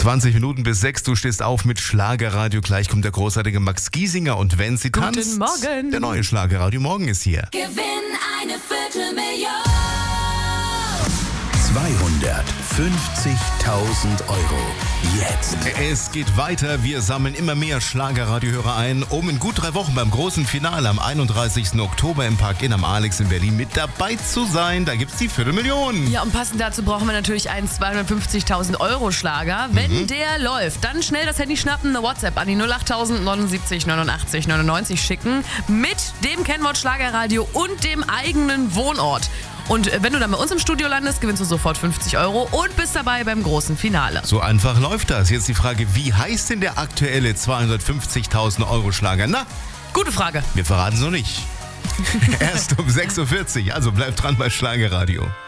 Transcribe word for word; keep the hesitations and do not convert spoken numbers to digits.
zwanzig Minuten bis sechs, du stehst auf mit Schlagerradio. Gleich kommt der großartige Max Giesinger und wenn sie tanzt, Guten Morgen. der neue Schlagerradio Morgen ist hier. Gewinn eine Viertelmillion. zweihundertfünfzigtausend Euro. Jetzt. Es geht weiter. Wir sammeln immer mehr Schlagerradiohörer ein, um in gut drei Wochen beim großen Finale am einunddreißigsten Oktober im Park Inn am Alex in Berlin mit dabei zu sein. Da gibt's die Viertelmillion. Ja, und passend dazu brauchen wir natürlich einen zweihundertfünfzigtausend Euro Schlager. Wenn mhm. der läuft, dann schnell das Handy schnappen, eine WhatsApp an die null acht neunundsiebzig neunundachtzig neunundneunzig schicken mit dem Kennwort Schlagerradio und dem eigenen Wohnort. Und wenn du dann bei uns im Studio landest, gewinnst du sofort fünfzig Euro und bist dabei beim großen Finale. So einfach läuft das. Jetzt die Frage, wie heißt denn der aktuelle zweihundertfünfzigtausend Euro Schlager? Na, gute Frage. Wir verraten es noch nicht. Erst um sechs Uhr vierzig, also bleib dran bei Schlagerradio.